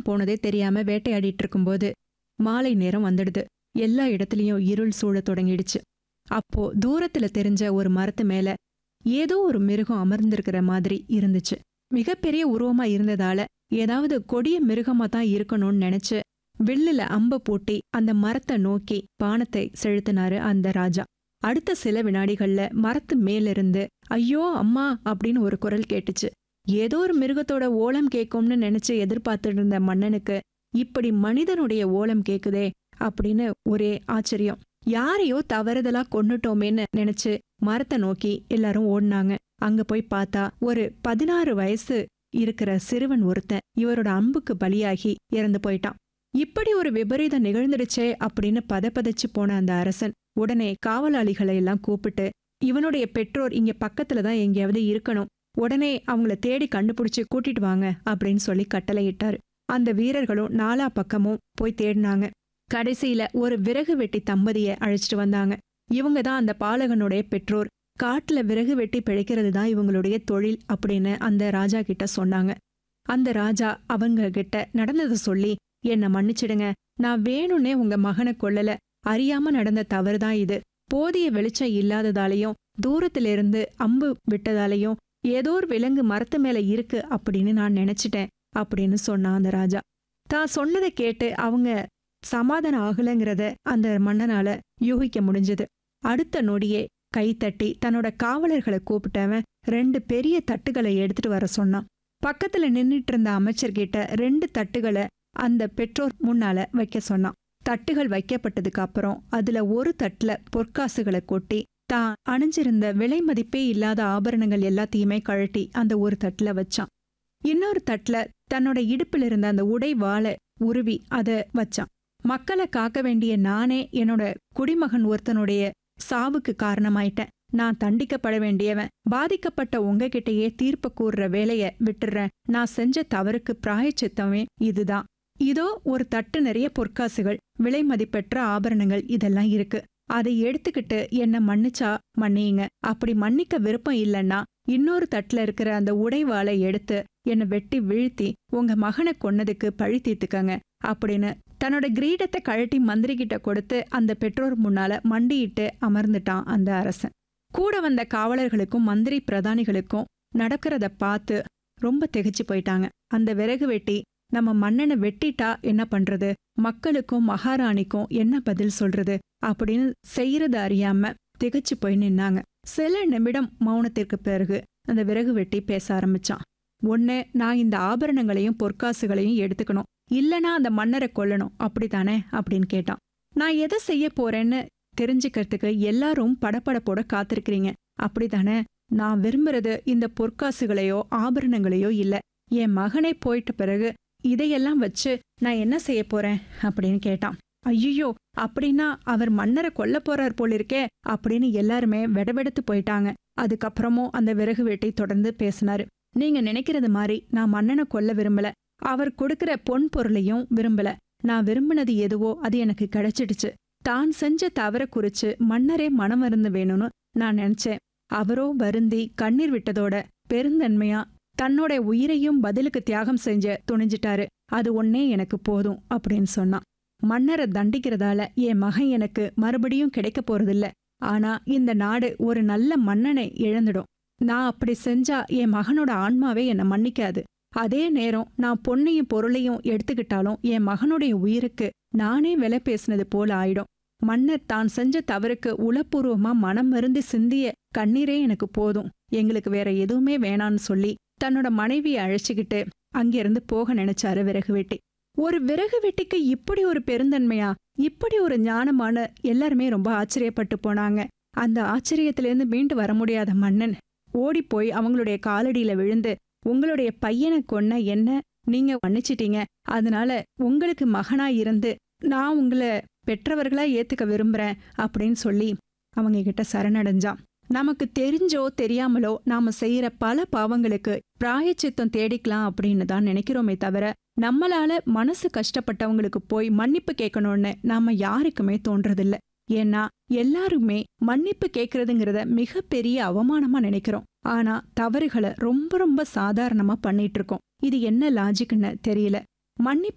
போனதே தெரியாம வேட்டையாடிட்டு இருக்கும்போது மாலை நேரம் வந்துடுது. எல்லா இடத்துலயும் இருள் சூழ தொடங்கிடுச்சு. அப்போ தூரத்துல தெரிஞ்ச ஒரு மரத்து மேல ஏதோ ஒரு மிருகம் அமர்ந்திருக்கிற மாதிரி இருந்துச்சு. மிகப்பெரிய உருவமா இருந்ததால ஏதாவது கொடிய மிருகமா தான் இருக்கணும்னு நினைச்சு வில்லுல அம்ப பூட்டி அந்த மரத்தை நோக்கி பானத்தை செலுத்தினாரு அந்த ராஜா. அடுத்த சில வினாடிகள்ல மரத்து மேலிருந்து ஐயோ அம்மா அப்படின்னு ஒரு குரல் கேட்டுச்சு. ஏதோ ஒரு மிருகத்தோட ஓலம் கேட்கும்னு நினைச்சு எதிர்பார்த்துட்டு இருந்த மன்னனுக்கு இப்படி மனிதனுடைய ஓலம் கேக்குதே அப்படின்னு ஒரே ஆச்சரியம். யாரையோ தவறுதலா கொன்னுட்டோமேன்னு நினைச்சு மரத்தை நோக்கி எல்லாரும் ஓடினாங்க. அங்க போய் பார்த்தா ஒரு 16 வயசு இருக்கிற சிறுவன் ஒருத்தன் இவரோட அம்புக்கு பலியாகி இறந்து போயிட்டான். இப்படி ஒரு விபரீதம் நிகழ்ந்துடுச்சே அப்படின்னு பதப்பதைச்சு போன அந்த அரசன் உடனே காவலாளிகளை எல்லாம் கூப்பிட்டு இவனுடைய பெற்றோர் இங்க பக்கத்துலதான் எங்கேயாவது இருக்கணும், உடனே அவங்கள தேடி கண்டுபிடிச்சு கூட்டிட்டு வாங்க அப்படின்னு சொல்லி கட்டளையிட்டாரு. அந்த வீரர்களும் நாலா பக்கமும் போய் தேடினாங்க. கடைசியில ஒரு விறகு வெட்டி தம்பதியை அழைச்சிட்டு வந்தாங்க. இவங்க தான் அந்த பாலகனுடைய பெற்றோர். காட்டுல விறகு வெட்டி பிழைக்கிறது தான் இவங்களுடைய தொழில் அப்படின்னு அந்த ராஜா கிட்ட சொன்னாங்க. அந்த ராஜா அவங்க கிட்ட நடந்ததை சொல்லி என்னை மன்னிச்சிடுங்க, நான் வேணும்னே உங்க மகனை கொல்லல, அறியாம நடந்த தவறுதான் இது. போதிய வெளிச்சம் இல்லாததாலையும் தூரத்திலிருந்து அம்பு விட்டதாலையும் ஏதோ ஒரு விலங்கு மரத்து மேல இருக்கு அப்படின்னு நான் நினைச்சிட்டேன் அப்படின்னு சொன்னான் அந்த ராஜா. தான் சொன்னதை கேட்டு அவங்க சமாதானம் ஆகலைங்கிறத அந்த மன்னனால யூகிக்க முடிஞ்சது. அடுத்த நொடியே கை தட்டி தன்னோட காவலர்களை கூப்பிட்டவன் 2 பெரிய தட்டுகளை எடுத்துட்டு வர சொன்னான். பக்கத்துல நின்னுட்டு இருந்த அமைச்சர்கிட்ட 2 தட்டுகளை அந்த பெற்றோர் முன்னால வைக்க சொன்னான். தட்டுகள் வைக்கப்பட்டதுக்கு அப்புறம் அதுல ஒரு தட்டுல பொற்காசுகளை கொட்டி தான் அணிஞ்சிருந்த விலை மதிப்பே இல்லாத ஆபரணங்கள் எல்லாத்தையுமே கழட்டி அந்த ஒரு தட்டுல வச்சான். இன்னொரு தட்டுல தன்னோட இடுப்புல இருந்த அந்த உடை வாளை உருவி அத வச்சான். மக்களை காக்க வேண்டிய நானே என்னோட குடிமகன் ஒருத்தனுடைய சாவுக்கு காரணமாயிட்டேன். நான் தண்டிக்கப்பட வேண்டியவன். பாதிக்கப்பட்ட உங்ககிட்டயே தீர்ப்பு கூறுற வேலைய விட்டுறேன். நான் செஞ்ச தவறுக்கு பிராயச்சித்தமே இதுதான். இதோ ஒரு தட்டு நிறைய பொற்காசுகள், விலை மதிப்பெற்ற ஆபரணங்கள் இதெல்லாம் இருக்கு. அதை எடுத்துக்கிட்டு என்ன மன்னிச்சா மன்னியுங்க. அப்படி மன்னிக்க விருப்பம் இல்லைன்னா இன்னொரு தட்டுல இருக்கிற அந்த உடைவாளை எடுத்து என்னை வெட்டி வீழ்த்தி உங்க மகனை கொன்னதுக்கு பழி தீர்த்துக்கங்க அப்படின்னு தன்னோட கிரீடத்தை கழட்டி மந்திரி கிட்ட கொடுத்து அந்த பெற்றோர் முன்னால மண்டியிட்டு அமர்ந்துட்டான் அந்த அரசன். கூட வந்த காவலர்களுக்கும் மந்திரி பிரதானிகளுக்கும் நடக்கிறத பார்த்து ரொம்ப திகைச்சு போயிட்டாங்க. அந்த விறகு வெட்டி நம்ம மன்னனை வெட்டிட்டா என்ன பண்றது, மக்களுக்கும் மகாராணிக்கும் என்ன பதில் சொல்றது அப்படின்னு செய்யறது அறியாம திகைச்சு போய் நின்னாங்க. சில நிமிடம் மௌனத்திற்கு பிறகு அந்த விறகு வெட்டி பேச ஆரம்பிச்சான். ஒண்ணு, நான் இந்த ஆபரணங்களையும் பொற்காசுகளையும் எடுத்துக்கணும், இல்லனா அந்த மன்னரை கொல்லணும், அப்படித்தானே அப்படின்னு கேட்டான். நான் எதை செய்ய போறேன்னு தெரிஞ்சுக்கிறதுக்கு எல்லாரும் படபடப்போட காத்திருக்கிறீங்க, அப்படித்தானே? நான் விரும்புறது இந்த பொற்காசுகளையோ ஆபரணங்களையோ இல்ல. என் மகனை போயிட்ட பிறகு இதையெல்லாம் வச்சு நான் என்ன செய்ய போறேன் அப்படின்னு கேட்டான். ஐயோ, அப்படின்னா அவர் மன்னரை கொல்ல போறார் போலிருக்கே அப்படின்னு எல்லாருமே வெடவெடுத்து போயிட்டாங்க. அதுக்கப்புறமும் அந்த விறகு வெட்டி தொடர்ந்து பேசினாரு. நீங்க நினைக்கிறது மாதிரி நான் மன்னனை கொல்ல விரும்பல, அவர் கொடுக்கிற பொன் பொருளையும் விரும்பல. நான் விரும்பினது எதுவோ அது எனக்கு கிடைச்சிடுச்சு. தான் செஞ்ச தவற குறிச்சு மன்னரே மனமருந்து வேணும்னு நான் நினைச்சேன். அவரோ வருந்தி கண்ணீர் விட்டதோட பெருந்தன்மையா தன்னோட உயிரையும் பதிலுக்கு தியாகம் செஞ்ச துணிஞ்சிட்டாரு. அது ஒன்னே எனக்கு போதும் அப்படின்னு சொன்னான். மன்னரை தண்டிக்கிறதால என் மகன் எனக்கு மறுபடியும் கிடைக்க போறதில்ல. ஆனா இந்த நாடு ஒரு நல்ல மன்னனை இழந்துடும். நான் அப்படி செஞ்சா என் மகனோட ஆன்மாவே என்னை மன்னிக்காது. அதே நேரம் நான் பொன்னையும் பொருளையும் எடுத்துக்கிட்டாலும் என் மகனுடைய உயிருக்கு நானே விலை பேசினது போல ஆயிடும். மன்னர் தான் செஞ்ச தவறுக்கு உளப்பூர்வமா மனம் மருந்து சிந்திய கண்ணீரே எனக்கு போதும், எங்களுக்கு வேற எதுவுமே வேணான்னு சொல்லி தன்னோட மனைவியை அழைச்சிக்கிட்டு அங்கிருந்து போக நினைச்சாரு விறகு வெட்டி. ஒரு விறகு வெட்டிக்கு இப்படி ஒரு பெருந்தன்மையா, இப்படி ஒரு ஞானமான எல்லாருமே ரொம்ப ஆச்சரியப்பட்டு போனாங்க. அந்த ஆச்சரியத்திலிருந்து மீண்டு வர முடியாத மன்னன் ஓடி போய் அவங்களுடைய காலடியில விழுந்து, உங்களுடைய பையனை கொன்ன என்ன நீங்க மன்னிச்சிட்டீங்க, அதனால உங்களுக்கு மகனா இருந்து நான் உங்களை பெற்றவர்களா ஏத்துக்க விரும்புறேன் அப்படின்னு சொல்லி அவங்க கிட்ட சரணடைஞ்சான். நமக்கு தெரிஞ்சோ தெரியாமலோ நாம செய்யற பல பாவங்களுக்கு பிராயச்சித்தம் தேடிக்கலாம் அப்படின்னு தான் நினைக்கிறோமே தவிர, நம்மளால மனசு கஷ்டப்பட்டவங்களுக்கு போய் மன்னிப்பு கேட்கணும்னு நாம யாருக்குமே தோன்றதில்ல. ஏன்னா எல்லாருமே மன்னிப்பு கேட்கறதுங்கிறத மிகப்பெரிய அவமானமா நினைக்கிறோம். ஆனா தவறுகளை ரொம்ப ரொம்ப சாதாரணமா பண்ணிட்டு இருக்கோம். இது என்ன லாஜிக்னு தெரியல. மன்னிப்பு